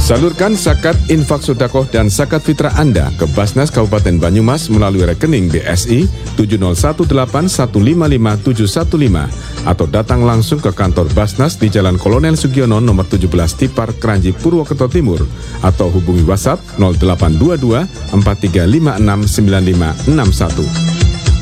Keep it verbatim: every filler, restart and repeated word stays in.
Salurkan zakat, infak sedekah dan zakat fitrah Anda ke Basnas Kabupaten Banyumas melalui rekening B S I tujuh nol satu delapan satu lima lima tujuh satu lima atau datang langsung ke kantor Basnas di Jalan Kolonel Sugiono nomor tujuh belas Tipar, Kranji, Purwokerto Timur atau hubungi WhatsApp nol delapan dua dua empat tiga lima enam sembilan lima enam satu.